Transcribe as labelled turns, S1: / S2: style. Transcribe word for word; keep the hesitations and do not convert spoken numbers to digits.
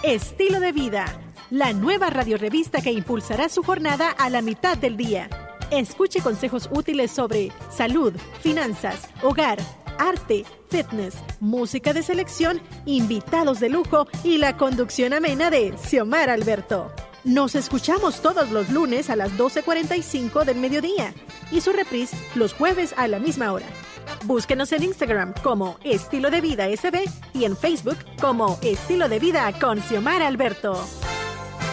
S1: Estilo de Vida, la nueva radiorevista que impulsará su jornada a la mitad del día. Escuche consejos útiles sobre salud, finanzas, hogar, arte, fitness, música de selección, invitados de lujo y la conducción amena de Xiomara Alberto. Nos escuchamos todos los lunes a las doce cuarenta y cinco del mediodía y su reprise los jueves a la misma hora. Búsquenos en Instagram como Estilo de Vida S B y en Facebook como Estilo de Vida con Xiomara Alberto.